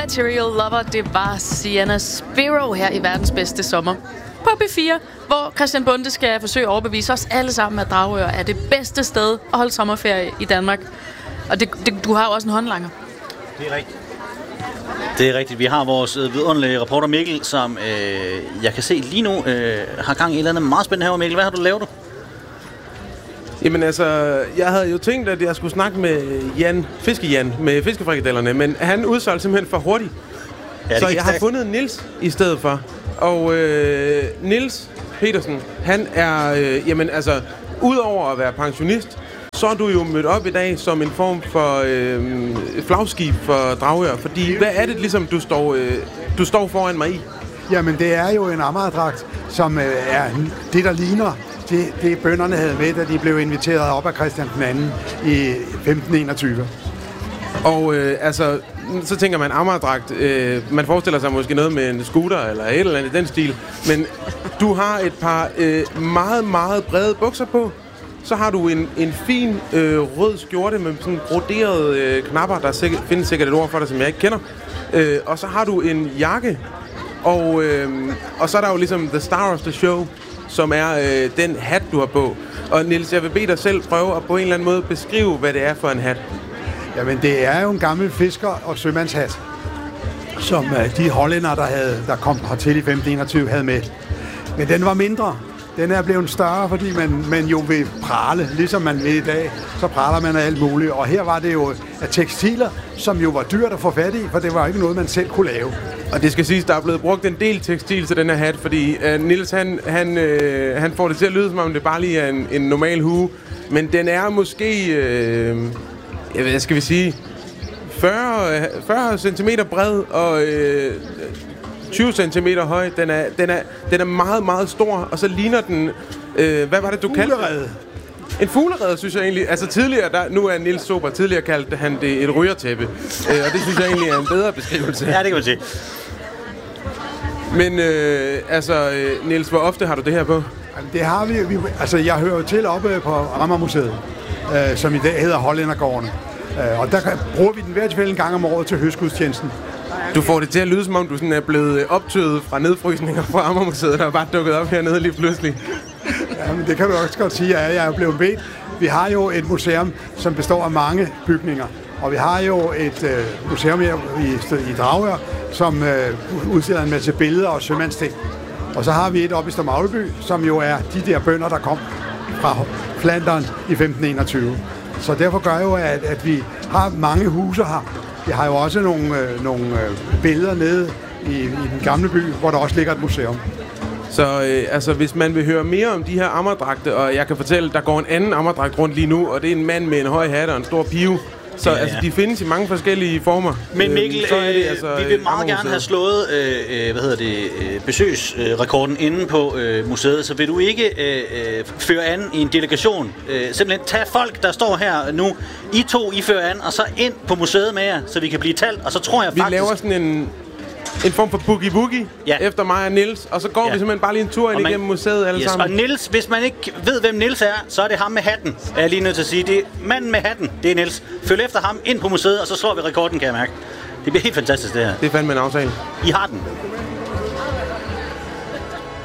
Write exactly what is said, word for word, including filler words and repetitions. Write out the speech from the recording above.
Material Lover, det var Sienna Spiro her i Verdens Bedste Sommer på B fire, hvor Christian Bonde skal forsøge at overbevise os alle sammen, at Dragør er det bedste sted at holde sommerferie i Danmark. Og det, det, du har jo også en håndlanger. Det er rigtigt. Det er rigtigt. Vi har vores øh, vidunderlige reporter Mikkel, som øh, jeg kan se lige nu øh, har gang i et eller andet meget spændende her. Mikkel, hvad har du lavet? Jamen altså, jeg havde jo tænkt, at jeg skulle snakke med Jan, Fiske-Jan, med fiskefrikadellerne, men han udsolgte simpelthen for hurtigt. Ja, så jeg har fundet Nils i stedet for. Og øh, Nils Petersen, han er, øh, jamen altså, udover at være pensionist, så er du jo mødt op i dag som en form for øh, flagskib for Dragør. Fordi, hvad er det ligesom, du står, øh, du står foran mig i? Jamen, det er jo en Amagerdragt, som øh, er det, der ligner det, det bønderne havde med, da de blev inviteret op af Christian den anden i femten enogtyve. Og øh, altså, så tænker man Amagerdragt, øh, man forestiller sig måske noget med en scooter eller et eller andet i den stil. Men du har et par øh, meget, meget brede bukser på. Så har du en, en fin øh, rød skjorte med sådan broderede øh, knapper, der sikkert, findes sikkert et ord for det, som jeg ikke kender. Øh, og så har du en jakke, og, øh, og så er der jo ligesom the star of the show, som er øh, den hat, du har på. Og Niels, jeg vil bede dig selv prøve at på en eller anden måde beskrive, hvad det er for en hat. Jamen, det er jo en gammel fisker- og sømandshat, som øh, de hollænder, der, havde, der kom hertil i femten enogtyve, havde med. Men den var mindre. Den er blevet større, fordi man, man jo vil prale, ligesom man vil i dag, så praler man af alt muligt. Og her var det jo af tekstiler, som jo var dyrt at få fat i, for det var ikke noget, man selv kunne lave. Og det skal siges, der er blevet brugt en del tekstil til den her hat, fordi uh, Niels, han, han, uh, han får det til at lyde, som om det bare lige er en, en normal hue. Men den er måske, uh, jeg ved, skal vi sige, fyrre centimeter bred og uh, tyve centimeter høj. Den er, den, er, den er meget, meget stor, og så ligner den, øh, hvad var det, du kaldte det? En fuglerede, synes jeg egentlig. Altså tidligere, der, nu er Niels Sober, tidligere kaldte han det et rygertæppe. Øh, og det synes jeg egentlig er en bedre beskrivelse. Ja, det kan man sige. Men øh, altså, øh, Niels, hvor ofte har du det her på? Det har vi, vi altså jeg hører jo til oppe på Amagermuseet, øh, som i dag hedder Hollændergården. Øh, og der bruger vi den hver tilfælde en gang om året til høstgudstjenesten. Du får det til at lyde, som om du sådan er blevet optøet fra nedfrysninger fra Amagermuseet, der er bare dukket op hernede lige pludselig. Jamen, det kan du også godt sige, at jeg er blevet bedt. Vi har jo et museum, som består af mange bygninger. Og vi har jo et øh, museum her i, i Dragør, som øh, udstiller en masse billeder og sømandsting. Og så har vi et oppe i Stormagleby, som jo er de der bønder, der kom fra Flandern i femten enogtyve. Så derfor gør jo, at, at vi har mange huse her. Vi har jo også nogle, øh, nogle øh, billeder nede i, i den gamle by, hvor der også ligger et museum. Så øh, altså, hvis man vil høre mere om de her Amagerdragte, og jeg kan fortælle, der går en anden Amagerdragt rundt lige nu, og det er en mand med en høj hat og en stor pive. Så ja, ja. Altså, de findes i mange forskellige former. Men Mikkel, øh, så er det, altså, vi vil meget gerne have slået øh, hvad hedder det, øh, besøgsrekorden inde på øh, museet, så vil du ikke øh, føre an i en delegation. Øh, simpelthen tage folk, der står her nu, I to, I fører an, og så ind på museet med jer, så vi kan blive talt, og så tror jeg vi faktisk... Vi laver sådan en... En form for boogie-woogie ja. Efter mig og Niels, og så går ja. Vi simpelthen bare lige en tur ind man, igennem museet alle yes. sammen. Og Niels, hvis man ikke ved, hvem Niels er, så er det ham med hatten. Jeg er lige nødt til at sige, det er manden med hatten, det er Niels. Følg efter ham ind på museet, og så slår vi rekorden, kan jeg mærke. Det bliver helt fantastisk, det her. Det er fandme en aftale. I har den.